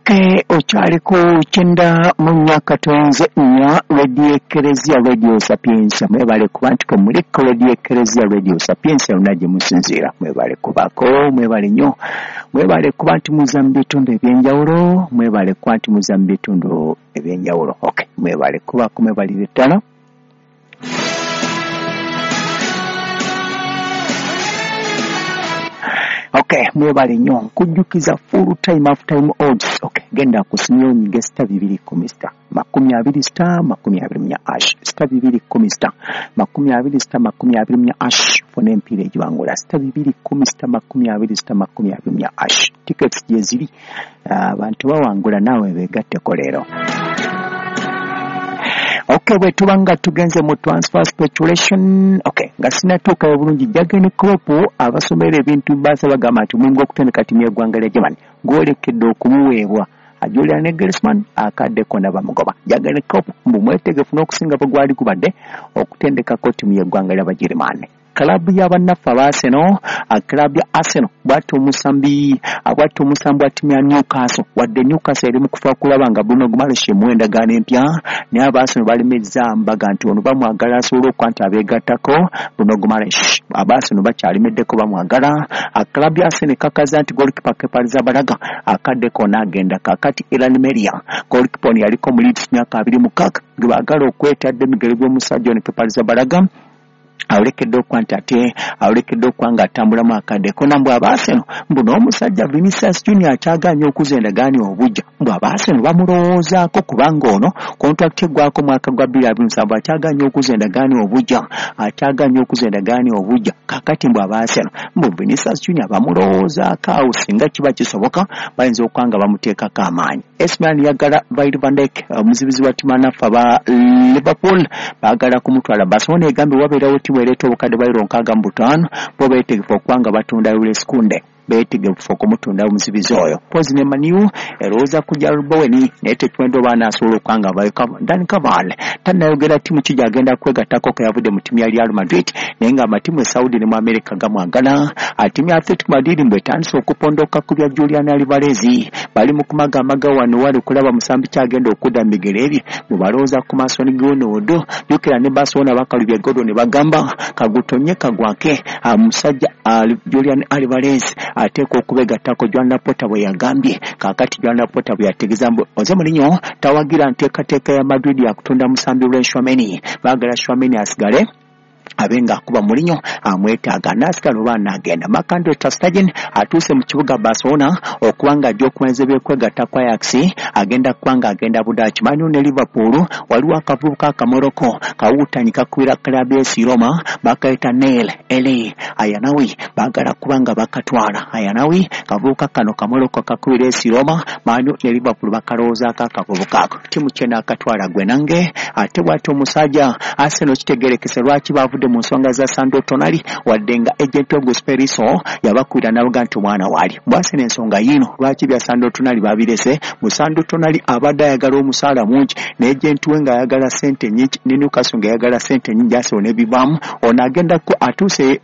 Okay, ochali ku chenda munya katonze nya Radio Eklezia Radio Sapienza mwebale kubantuke muri Radio Eklezia Radio Sapienza unaje musinzira mwebale kubako mwebale nyo mwebale kubantu muzambitundu ebyenjawulo mwebale kwantu muzambitundu ebyenjawulo. Okay, mwebale kubako mwebale bitano. Okay, mwebale nyo kujukiza full time half time odds. Okay, genda kusinyo nyinge star 210 star 20 star 20 ash star 210 star 20 star 20 ash fone mpire jiwangula star 210 star 20 star 20 ash tickets jezili abantu bawangula nawe begatte kolero. Okay, we tubanga tugenze mu transfer speculation. Okay, ngasina tuka obulungi jageni kropo abasomere ebintu basa bagama ati mungu okutendeka timu y'eggwanga lya Germany ngolekedde okumuweebwa Julian Nagelsmann akadde kona bamugoba jageni kropo mbumwetegefu n'okusinga bagwali kubadde okutendeka ko timu y'eggwanga lya Germany. Klabu y'abannafu Arsenal, klabu ya Arsenal bwatu musambi wa timu ya Newcastle wadde Newcastle eri mu kufa kulaba nga Bruno Guimaraes mwenda gane mpya ne Arsenal balimezza mbaga nti ono bamwagala asobola okwanta abeegattako Bruno Guimaraes. Arsenal bakyalimeddeko bamwagala. Klabu ya Arsenal kakaza nti goalkeeper Kepa Balaga akadde kona agenda kakati Ilan Melia goalkeeper on yaliko mu Leeds myaka 26 gwe baagala okwetadde migere by'omusajja ono Kepa Balaga awulekedde okwanta ate awulekedde okwanga atambulamu akadde kona mbw Arsenal mbuno omusajja Vinicius Junior akyaganya okuzendagani obujja mbw Arsenal bamulowoozaako kubanga ono contract eggwako mwaka gwa 2007 akyaganya okuzendagani obujja kakati mbw Arsenal mbw Vinicius Junior bamulowoozaako awo singa kiba kisoboka bayinza okwanga bamuteekako amaanyi. Esman yagala Virgil van Dijk omuzibizi wa timu anafu aba Liverpool baagala kumutwala Barcelona egambye wabeerawo timu ereeta obukadde bayiro 65 bo beetegefu okwanga batunda Jules Kounde beetegefu okumutunda omuzibizi oyo. Pozi ne Maniu erowooza kujja Bowen naye tekiwendo baana asobola okwanga Dani Carvajal tannayogera timu ki gy'agenda kwegattako ko yavudde mu timu ya Real Madrid naye nga amatimu e Saudi ne mu America gamwagala. Timu ya Atletico Madrid mbwe etandise okupondoka ku bya Julian Alvarez bali mu kumagamaga wano wali kulaba musambi kyagenda okudda mu bigere ebye mu balowooza ku Mason Greenwood jukira ne Barcelona bakalubya godo ne bagamba kagutonye kagwake musajja Julian Alvarez ateekwa okubegattako Joan Laporta bwe yagambye. Kakati Joan Laporta bwe yategeeza mbu Jose Mourinho tawagira nteekateeka ya Madrid yakutonda musambi lwa Tchouameni baagala Tchouameni asigale abenga akuba Mourinho amwetaaga nasigala oba n'agenda. Makando Ter Stegen atuuse mu kibuga Barcelona okuwanga ajja okuwenza byekwegatta kwa Ajax agenda Budaki. Man U ne Liverpool waliwo akavubuka Kamoroko kawuutanyi kakubira klabu y'e Roma bakayita Nail El Ayanawi baagala kubanga bakatwala. Ayanawi kavubuka kano Kamoroko kakubira y'e Roma Man U ne Liverpool bakalowoozaako akavubuka ako timu kyena akatwala gwe nange ate bw'ati omusajja Arsenal kitegerekese lwaki bavudde mu nsonga za Sandro Tonali wadde nga agent of Gosperiso yabakwira nabuga nti mwana wali bwase n'ensonga yino lwaki bya Sandro Tonali babirese. Mu Sandro Tonali abadde ayagala omusaala mungi ne agent we nga ayagala sente nyingi ne Newcastle nga ayagala sente nyingi Arsenal ne bivaamu ono agenda ku atuuse